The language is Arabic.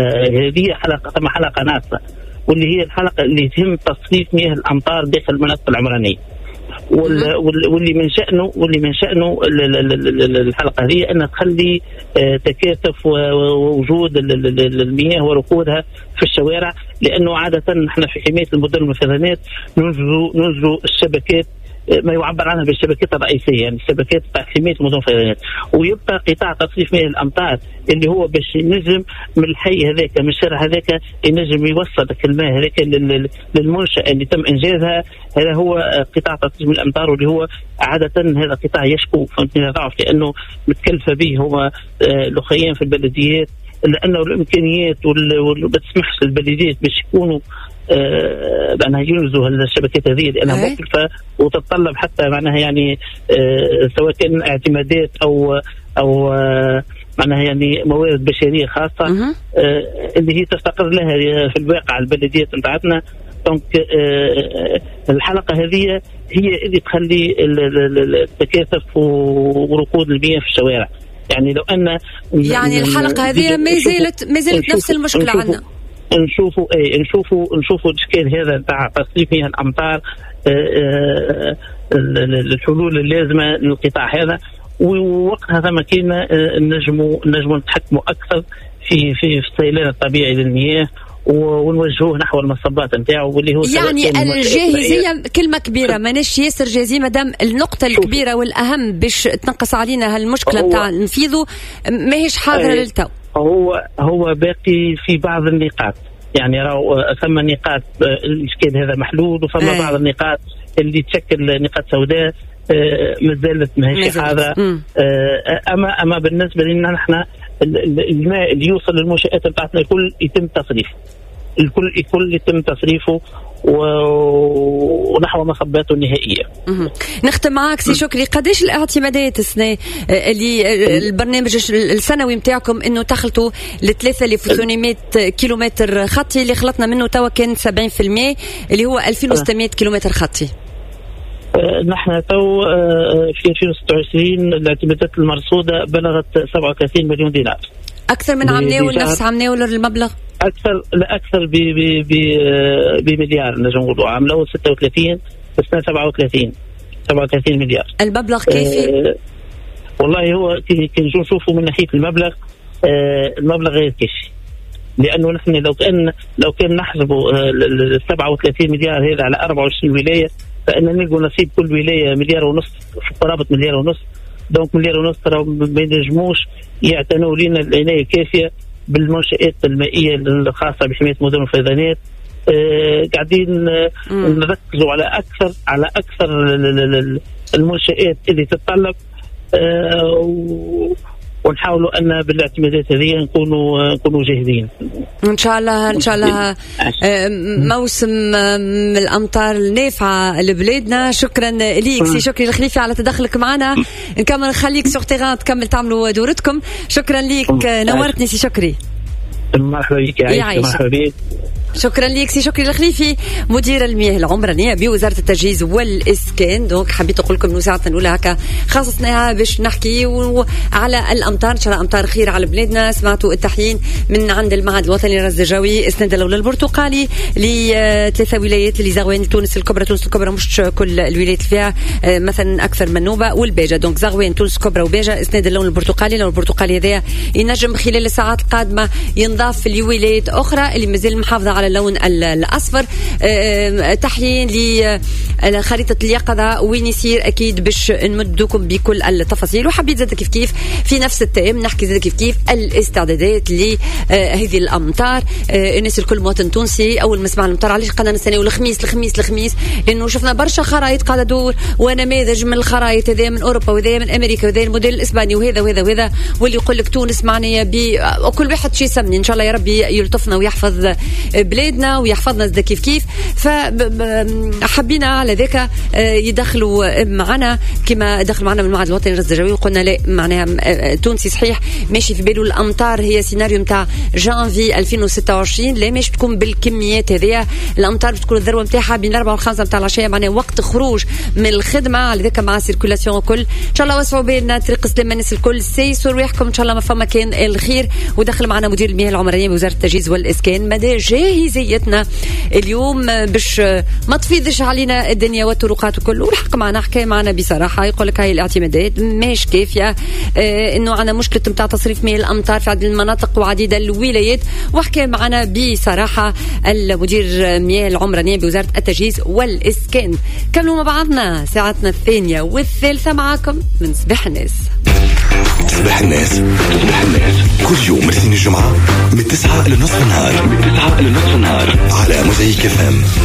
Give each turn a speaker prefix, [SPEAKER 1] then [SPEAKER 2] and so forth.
[SPEAKER 1] هذه حلقة ثم حلقة ناقصة، واللي هي الحلقة اللي تهم تصريف مياه الأمطار داخل المناطق العمرانية. واللي من شأنه الحلقة هي أن تخلي تكاثف ووجود المياه وركودها في الشوارع، لأنه عادة نحن في حماية المدن والمخزانات ننزل الشبكات ما يعبر عنها بالشبكات الرئيسية، يعني الشبكات بتاع حماية المدن والمخزانات، ويبقى قطاع تصريف مياه الأمطار اللي هو باش ينجم من الحي هذاك من الشارع هذاك ينجم يوصل الماء هذاك للمنشأة اللي تم إنجازها. هذا هو قطاع تصريف مياه الأمطار، واللي هو عادة هذا قطاع يشكو فهمتني ضعف، لأنه متكلفة به هو لخيان في البلديات، لأنه الإمكانيات ما تسمحش للبلديات باش يكونوا معناها ينزوا الشبكات هذه، لأنها مكلفة وتتطلب حتى معناها يعني سواء كان اعتمادات أو معناها يعني موارد بشرية خاصة اللي هي تستقر لها في الواقع البلديات نتاعتنا. دونك الحلقة هذه هي اللي تخلي التكاثف وركود المياه في الشوارع. يعني لو أن
[SPEAKER 2] يعني الحلقة هذه ما زالت نفس المشكلة عندنا.
[SPEAKER 1] نشوفوا الاشكال هذا تاع تصريف مياه الامطار، الحلول اللازمه للقطاع هذا، ووقتها ثم كنا نجموا نتحكموا اكثر في السيلان الطبيعي للمياه ونوجهوه نحو المصبات نتاعو، واللي هو
[SPEAKER 2] يعني الجاهزيه كلمه كبيره، ماناش ياسر جاهزين مادام النقطه الكبيره والاهم باش تنقص علينا هالمشكله نتاع نفيذه ماهيش حاضره للتو.
[SPEAKER 1] هو باقي في بعض النقاط، يعني راهو ثم نقاط الاشكال هذا محلول، وثم بعض النقاط اللي تشكل نقاط سوداء ما زالت ماهيش حاضره. اما بالنسبه لنا نحن الماء اللي يوصل للمنشآت بتاعتنا الكل يتم تصريفه، الكل يتم تصريفه ونحو مصباته النهائية.
[SPEAKER 2] نختم معك سي شكري، قديش الاعتمادات السنة اللي البرنامج السنوي متاعكم انه تخلطوا ل 3800 كيلومتر خطي اللي خلطنا منه توا كان 70% اللي هو 2600 كيلومتر خطي؟
[SPEAKER 1] نحن تو في 2026 الاعتمادات المرصودة بلغت 37 مليون دينار،
[SPEAKER 2] أكثر من عمناه والنفس عمناه المبلغ
[SPEAKER 1] أكثر بمليار نجم نقولوا، عملوا 36 بس 37 مليار.
[SPEAKER 2] المبلغ كافي؟
[SPEAKER 1] والله هو كي نشوفوا من ناحية المبلغ غير كافي، لأنه نحن لو كان نحسبوا 37 مليار هذا على 24 ولاية، فإن نلقوا نصيب كل ولاية 1.5 مليار في قرابة 1.5 مليار. دونك 1.5 مليار ترى ما ينجموش يعتنوا لنا العناية الكافية بالمنشآت المائية الخاصة بحماية المدن والفيضانات. قاعدين نركزوا على أكثر المنشآت اللي تتطلب، ونحاولوا أن بالاعتمادات هذه نكونوا جاهزين
[SPEAKER 2] إن شاء الله. موسم الأمطار النافعة لبلادنا. شكرا ليك سي شكري الخليفي على تدخلك معنا. نكمل نخليك سوغ تيغان تكمل تعملوا دورتكم. شكرا ليك، نورتني سي شكري.
[SPEAKER 1] مرحبا بك يا عايشة. مرحبا بك.
[SPEAKER 2] شكرا ليك سي شكري الخليفي مدير المياه العمرانية بوزارة التجهيز والإسكان. دونك حبيت أقول لكم إنه ساعتنا الأولى هكا خصصناها باش نحكي على الأمطار، إن شاء الله أمطار خير على بلادنا. سمعتوا التحيين من عند المعهد الوطني للرز إسناد الأولى البرتقالي ل3 ولايات اللي زغوان تونس الكبرى مش كل الولايات فيها مثلا أكثر من نوبة والباجة. دونك زغوان تونس الكبرى وباجة إسناد اللون البرتقالي. اللون البرتقالي هذا ينجم خلال الساعات القادمة ينضاف لولايات أخرى اللي مازال محافظة على اللون الأصفر. تحيين لخريطة اليقظة وين يصير أكيد باش نمدكم بكل التفاصيل. وحبيت زاد كيف في نفس التايم نحكي زاد كيف الاستعدادات لهذه الأمطار. الناس الكل مواطن تونسي أول ما سمعنا الأمطار علاش قلنا نستناو الخميس لأنه شفنا برشا خرائط قاعدة تدور ونماذج من الخرائط هذا من أوروبا وهذا من أمريكا وهذا الموديل الإسباني وهذا واللي يقول لك تونس معناها وكل واحد شي يسمي. إن شاء الله يا ربي يلطفنا ويحفظ بلادنا ويحفظنا زاد كيف فحبينا على ذاك يدخلوا معنا كما دخل معنا من المعهد الوطني للرصد الجوي وقلنا لا معناها تونسي صحيح ماشي في باله الامطار هي سيناريو نتاع جانفي 2026 لا مش تكون بالكميات هذيا الامطار بتكون الذروه نتاعها بين 4 و5 نتاع العشيه معناها وقت خروج من الخدمه على ذاك مع سيركولاسيون الكل ان شاء الله وسعوا بينا طريق سلام الناس الكل سيسوا رواحكم ان شاء الله ما فما كان الخير. ودخل معنا مدير المياه العمرانيه بوزاره التجهيز والاسكان مدى جاهزيتنا اليوم باش ما تفيضش علينا الدنيا والطرقات وكل والحق معنا حكى معنا بصراحه يقول لك هاي الاعتمادات مش كافيه انه عندنا مشكله نتاع تصريف مياه الامطار في عدد المناطق وعديد الولايات وحكى معنا بصراحه المدير المياه العمرانيه بوزاره التجهيز والاسكان. كملوا مع بعضنا ساعتنا الثانيه والثالثه معاكم من صباح الناس.
[SPEAKER 3] صباح الناس كل يوم الاثنين الجمعة من 9 إلى نصف النهار على موزايك FM.